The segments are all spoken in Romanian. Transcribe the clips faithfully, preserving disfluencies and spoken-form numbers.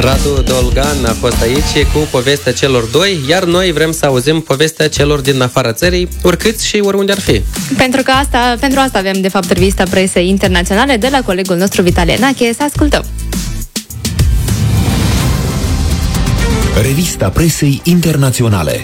Radu Dolgan a fost aici cu povestea celor doi, iar noi vrem să auzim povestea celor din afara țării, oricât și oriunde ar fi. Pentru că asta, pentru asta avem, de fapt, revista presei internaționale de la colegul nostru Vital Enache. Să ascultăm! Revista presei internaționale.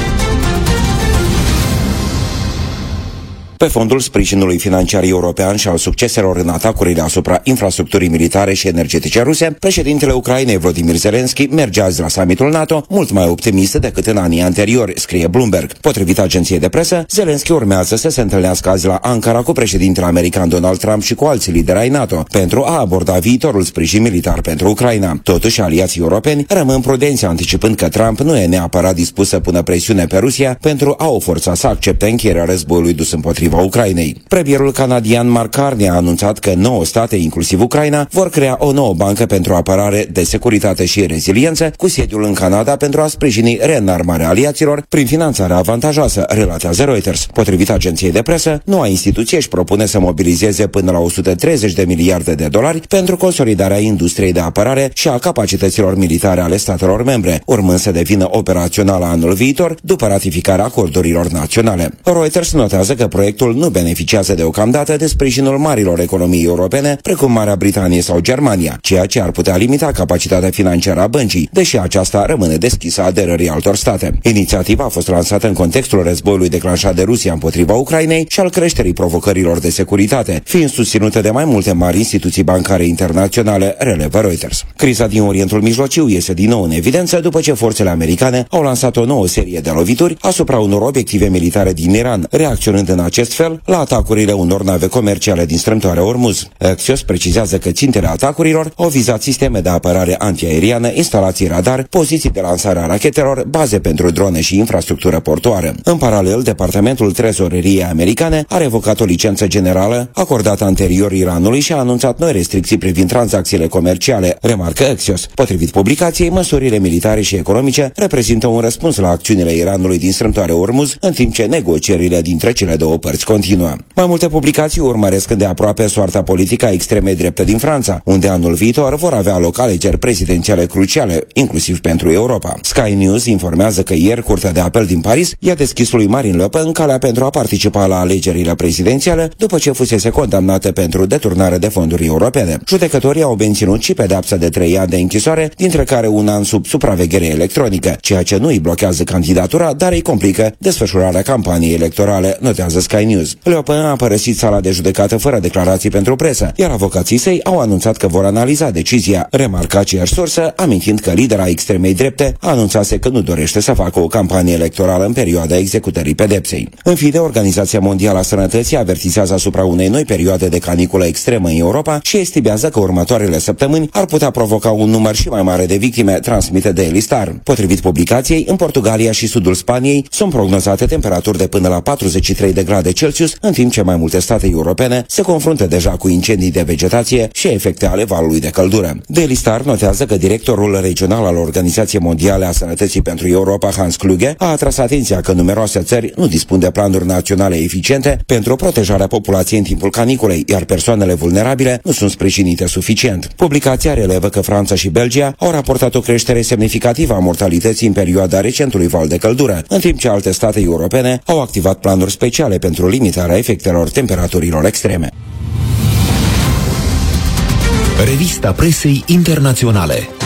Pe fondul sprijinului financiar european și al succeselor în atacurile asupra infrastructurii militare și energetice ruse, președintele Ucrainei Volodymyr Zelensky merge azi la summitul NATO mult mai optimist decât în anii anteriori, scrie Bloomberg. Potrivit agenției de presă, Zelensky urmează să se întâlnească azi la Ankara cu președintele american Donald Trump și cu alții lideri ai NATO pentru a aborda viitorul sprijin militar pentru Ucraina. Totuși, aliații europeni rămân prudenți, anticipând că Trump nu e neapărat dispus să pună presiune pe Rusia pentru a o forța să accepte încheierea războiului dus împotriva Ucrainei. Premierul canadian Mark Carney a anunțat că nouă state, inclusiv Ucraina, vor crea o nouă bancă pentru apărare de securitate și reziliență cu sediul în Canada pentru a sprijini reînarmarea aliaților prin finanțarea avantajoasă, relatează Reuters. Potrivit agenției de presă, noua instituție își propune să mobilizeze până la o sută treizeci de miliarde de dolari pentru consolidarea industriei de apărare și a capacităților militare ale statelor membre, urmând să devină operațională anul viitor după ratificarea acordurilor naționale. Reuters notează că proiectul nu beneficiază deocamdată de sprijinul marilor economii europene, precum Marea Britanie sau Germania, ceea ce ar putea limita capacitatea financiară a băncii, deși aceasta rămâne deschisă aderării altor state. Inițiativa a fost lansată în contextul războiului declanșat de Rusia împotriva Ucrainei și al creșterii provocărilor de securitate, fiind susținută de mai multe mari instituții bancare internaționale, relevă Reuters. Criza din Orientul Mijlociu iese din nou în evidență după ce forțele americane au lansat o nouă serie de lovituri asupra unor obiective militare din Iran, reacționând în acest fel la atacurile unor nave comerciale din strâmtoarea Ormuz. Axios precizează că țintele atacurilor au vizat sisteme de apărare antiaeriană, instalații radar, poziții de lansare a rachetelor, baze pentru drone și infrastructură portoară. În paralel, Departamentul Trezoreriei americane a revocat o licență generală acordată anterior Iranului și a anunțat noi restricții privind tranzacțiile comerciale, remarcă Axios. Potrivit publicației, măsurile militare și economice reprezintă un răspuns la acțiunile Iranului din strâmtoarea Ormuz, în timp ce negocierile dintre cele două părți continuă. Mai multe publicații urmăresc îndeaproape soarta politică a extremei drepte din Franța, unde anul viitor vor avea loc alegeri prezidențiale cruciale, inclusiv pentru Europa. Sky News informează că ieri Curtea de Apel din Paris i-a deschis lui Marine Le Pen calea pentru a participa la alegerile prezidențiale după ce fusese condamnată pentru deturnare de fonduri europene. Judecătorii au menținut și pedeapsa de trei ani de închisoare, dintre care un an sub supraveghere electronică, ceea ce nu îi blochează candidatura, dar îi complică desfășurarea campaniei electorale, notează Sky News. Le Pen a părăsit sala de judecată fără declarații pentru presă, iar avocații săi au anunțat că vor analiza decizia, remarca aceeași sursă, amintind că lidera extremei drepte a anunțase că nu dorește să facă o campanie electorală în perioada executării pedepsei. În fine, Organizația Mondială a Sănătății avertizează asupra unei noi perioade de caniculă extremă în Europa și estimează că următoarele săptămâni ar putea provoca un număr și mai mare de victime, transmite Daily Star. Potrivit publicației, în Portugalia și sudul Spaniei sunt prognozate temperaturi de până la patruzeci și trei de grade Celsius, în timp ce mai multe state europene se confruntă deja cu incendii de vegetație și efecte ale valului de căldură. Daily Star notează că directorul regional al Organizației Mondiale a Sănătății pentru Europa, Hans Kluge, a atras atenția că numeroase țări nu dispun de planuri naționale eficiente pentru protejarea populației în timpul caniculei, iar persoanele vulnerabile nu sunt sprijinite suficient. Publicația relevă că Franța și Belgia au raportat o creștere semnificativă a mortalității în perioada recentului val de căldură, în timp ce alte state europene au activat planuri speciale pentru limitarea efectelor temperaturilor extreme. Revista presei internaționale.